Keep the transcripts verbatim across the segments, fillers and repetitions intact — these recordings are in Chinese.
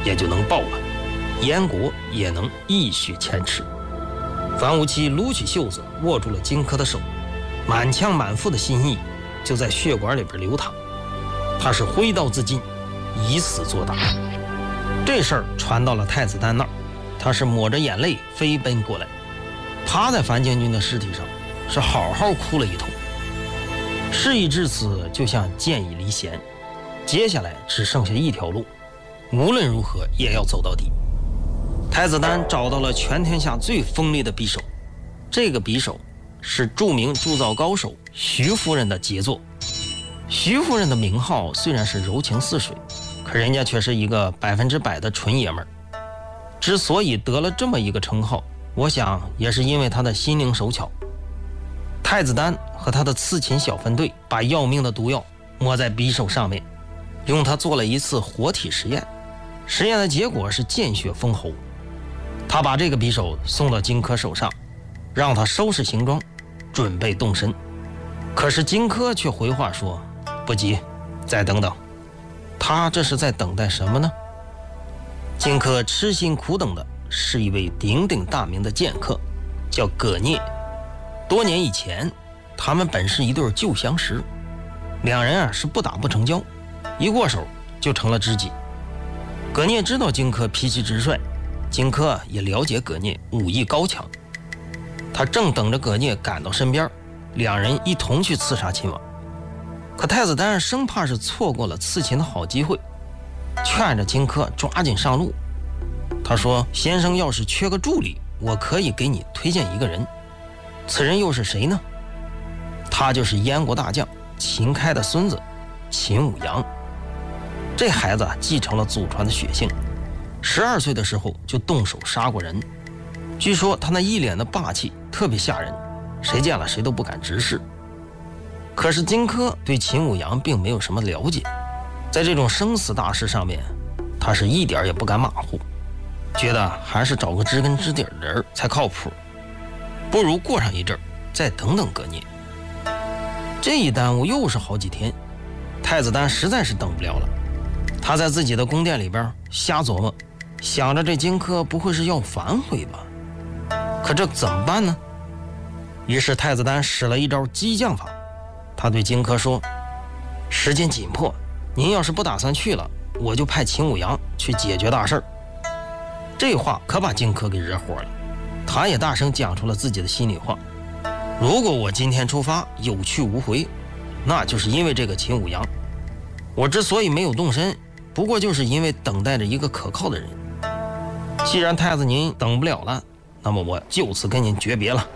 也就能报了，燕国也能一雪前耻。樊无期撸起袖子，握住了荆轲的手，满腔满腹的心意就在血管里边流淌。他是挥刀自尽，以死作答。这事儿传到了太子丹那儿，他是抹着眼泪飞奔过来，趴在樊将军的尸体上，是好好哭了一通。事已至此，就像箭已离弦，接下来只剩下一条路，无论如何也要走到底。太子丹找到了全天下最锋利的匕首，这个匕首是著名铸造高手徐夫人的杰作。徐夫人的名号虽然是柔情似水，可人家却是一个百分之百的纯爷们儿。之所以得了这么一个称号，我想也是因为他的心灵手巧。太子丹和他的刺秦小分队把要命的毒药抹在匕首上面，用它做了一次活体实验。实验的结果是见血封喉。他把这个匕首送到荆轲手上，让他收拾行装，准备动身。可是荆轲却回话说：“不急，再等等。”他这是在等待什么呢？荆轲痴心苦等的是一位鼎鼎大名的剑客，叫葛聂。多年以前，他们本是一对旧相识，两人啊是不打不成交，一过手就成了知己。葛聂知道荆轲脾气直率，荆轲也了解葛聂武艺高强，他正等着葛聂赶到身边，两人一同去刺杀秦王。可太子丹生怕是错过了刺秦的好机会，劝着荆轲抓紧上路。他说：“先生要是缺个助理，我可以给你推荐一个人。此人又是谁呢？他就是燕国大将秦开的孙子秦舞阳。这孩子继承了祖传的血性，十二岁的时候就动手杀过人。据说他那一脸的霸气特别吓人，谁见了谁都不敢直视。可是荆轲对秦舞阳并没有什么了解，在这种生死大事上面，他是一点也不敢马虎，觉得还是找个知根知底的人才靠谱，不如过上一阵再等等葛聂。这一耽误又是好几天，太子丹实在是等不了了。他在自己的宫殿里边瞎琢磨，想着这荆轲不会是要反悔吧？可这怎么办呢？于是太子丹使了一招激将法，他对荆轲说：“时间紧迫，您要是不打算去了，我就派秦舞阳去解决大事儿。”这话可把荆轲给惹火了，他也大声讲出了自己的心里话：如果我今天出发有去无回，那就是因为这个秦舞阳。我之所以没有动身，不过就是因为等待着一个可靠的人。既然太子您等不了了，那么我就此跟您诀别了。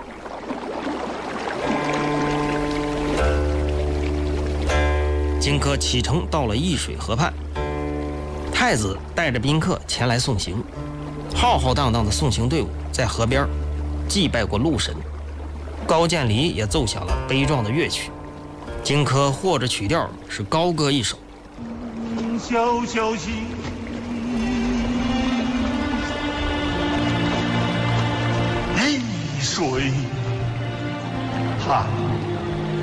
荆轲启程到了易水河畔，太子带着宾客前来送行。浩浩荡荡的送行队伍在河边祭拜过陆神，高渐离也奏响了悲壮的乐曲。荆轲和着曲调是高歌一首： 小小溪，易水寒